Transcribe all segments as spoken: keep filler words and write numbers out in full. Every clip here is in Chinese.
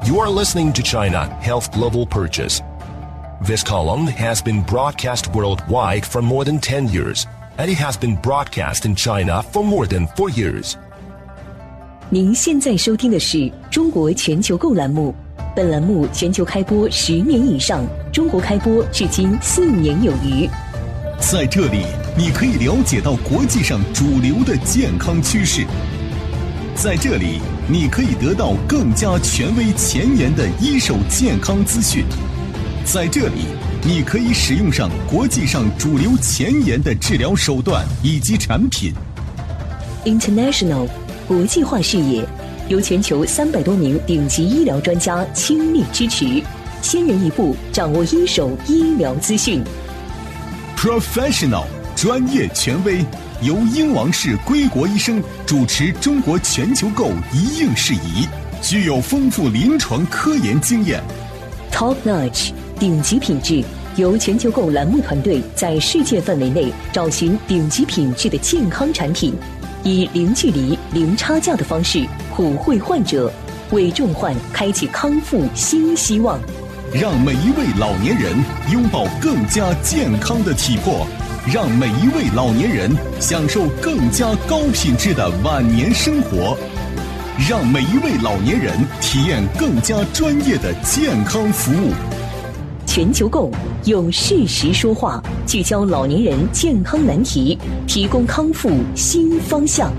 You are listening to China Health Global Purchase. This column has been broadcast worldwide for more than ten years, and it has been broadcast in China for more than four years. 您现在收听的是中国全球购栏目，本栏目全球开播十年以上，中国开播至今四年有余。 在这里，你可以了解到国际上主流的健康趋势。在这里，你可以得到更加权威前沿的一手健康资讯。在这里，你可以使用上国际上主流前沿的治疗手段以及产品。 International 国际化视野，由全球三百多名顶级医疗专家倾力支持，先人一步掌握一手医疗资讯。 Professional 专业权威，由英王氏归国医生主持中国全球购一应事宜，具有丰富临床科研经验。 Top Notch 顶级品质，由全球购栏目团队在世界范围内找寻顶级品质的健康产品，以零距离、零差价的方式普惠患者，为重患开启康复新希望。 让每一位老年人拥抱更加健康的体魄，让每一位老年人享受更加高品质的晚年生活，让每一位老年人体验更加专业的健康服务。 全球购用事实说话，聚焦老年人健康难题，提供康复新方向。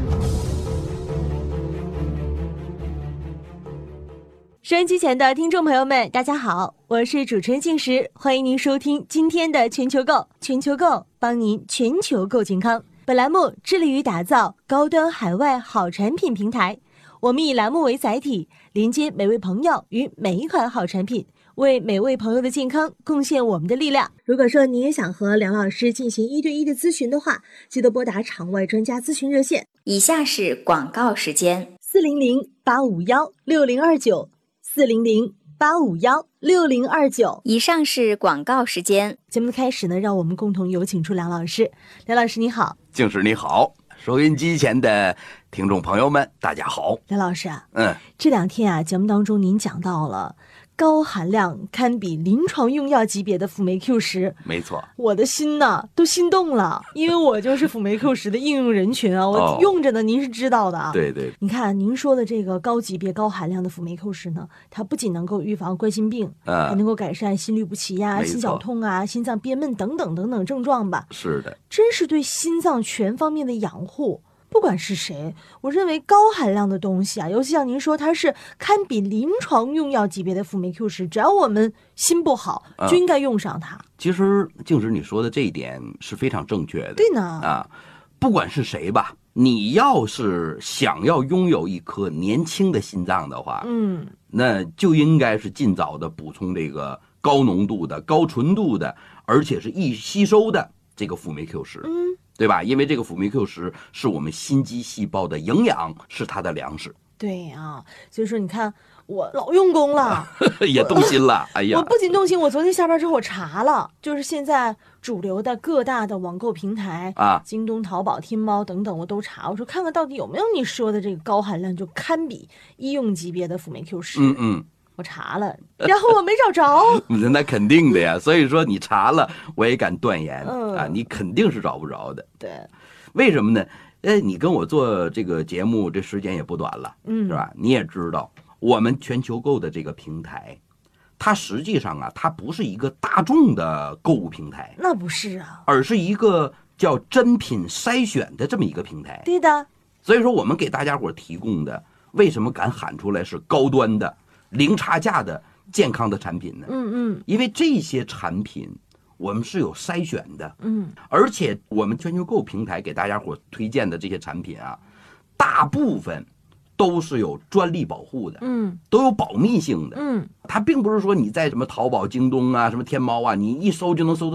收音机前的听众朋友们，大家好，我是主持人静时，欢迎您收听今天的全球购。全球购帮您全球购健康。本栏目致力于打造高端海外好产品平台，我们以栏目为载体，连接每位朋友与每一款好产品，为每位朋友的健康贡献我们的力量。如果说你也想和梁老师进行一对一的咨询的话，记得拨打场外专家咨询热线。 以下是广告时间： 四零零八五幺六零二九。四零零八五幺六零二九。 以上是广告时间。 节目的开始呢，让我们共同有请出梁老师。梁老师你好。 静时你好，收音机前的听众朋友们大家好。 梁老师啊， 嗯， 这两天啊，节目当中您讲到了高含量堪比临床用药级别的辅酶 Q 十， 没错， 我的心呐都心动了，因为我就是辅酶 Q 十的应用人群啊，我用着呢，您是知道的啊。 对对， 你看您说的这个高级别高含量的辅酶 Q 十呢，它不仅能够预防冠心病， 嗯， 还能够改善心律不齐呀、心绞痛啊、心脏憋闷等等等等症状吧。 是的， 真是对心脏全方面的养护。不管是谁，我认为高含量的东西啊，尤其像您说它是堪比临床用药级别的辅酶 Q 十，只要我们心不好， 嗯、 就应该用上它。 其实静时你说的这一点是非常正确的。 对呢， 啊，不管是谁吧，你要是想要拥有一颗年轻的心脏的话， 嗯， 那就应该是尽早的补充这个高浓度的、高纯度的，而且是易吸收的这个辅酶 Q 十。 嗯。 对吧？因为这个辅酶 Q 十是我们心肌细胞的营养，是它的粮食。 对啊，所以说你看我老用功了， 也动心了。哎呀， 我不仅动心，我昨天下班之后我查了，就是现在主流的各大的网购平台啊， 京东、淘宝、天猫等等，我都查，我说看看到底有没有你说的这个高含量就堪比医用级别的辅酶 Q 十。 嗯嗯。 我查了，然后我没找着。 那肯定的呀，所以说你查了，我也敢断言、 嗯、 啊，你肯定是找不着的。 对， 为什么呢？哎，你跟我做这个节目，这时间也不短了， 嗯， 是吧？你也知道，我们全球购的这个平台，它实际上啊，它不是一个大众的购物平台， 那不是啊， 而是一个叫真品筛选的这么一个平台。 对的， 所以说我们给大家伙提供的，为什么敢喊出来是高端的？零差价的健康的产品呢？ 嗯嗯， 因为这些产品我们是有筛选的， 嗯， 而且我们全球购平台给大家伙推荐的这些产品啊，大部分都是有专利保护的， 嗯， 都有保密性的， 嗯， 它并不是说你在什么淘宝、京东啊、什么天猫啊，你一搜就能搜